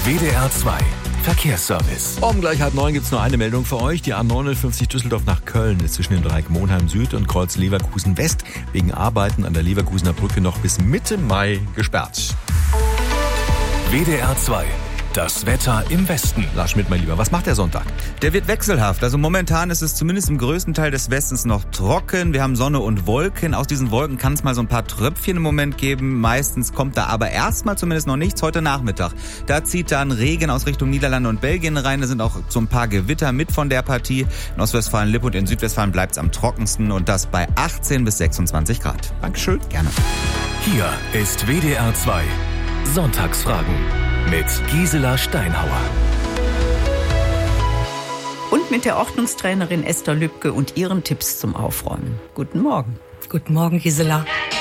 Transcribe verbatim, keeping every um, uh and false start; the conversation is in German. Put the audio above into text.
W D R zwei Verkehrsservice. Um gleich halb neun gibt es nur eine Meldung für euch. Die A neunundfünfzig Düsseldorf nach Köln ist zwischen dem Dreieck Monheim Süd und Kreuz Leverkusen West wegen Arbeiten an der Leverkusener Brücke noch bis Mitte Mai gesperrt. W D R zwei. Das Wetter im Westen. Lars Schmidt, mein Lieber, was macht der Sonntag? Der wird wechselhaft. Also momentan ist es zumindest im größten Teil des Westens noch trocken. Wir haben Sonne und Wolken. Aus diesen Wolken kann es mal so ein paar Tröpfchen im Moment geben. Meistens kommt da aber erstmal zumindest noch nichts. Heute Nachmittag, da zieht dann Regen aus Richtung Niederlande und Belgien rein. Da sind auch so ein paar Gewitter mit von der Partie. In Ostwestfalen-Lippe und in Südwestfalen bleibt es am trockensten und das bei achtzehn bis sechsundzwanzig Grad. Dankeschön. Gerne. Hier ist W D R zwei Sonntagsfragen mit Gisela Steinhauer. Und mit der Ordnungstrainerin Esther Lübke und ihren Tipps zum Aufräumen. Guten Morgen. Guten Morgen, Gisela.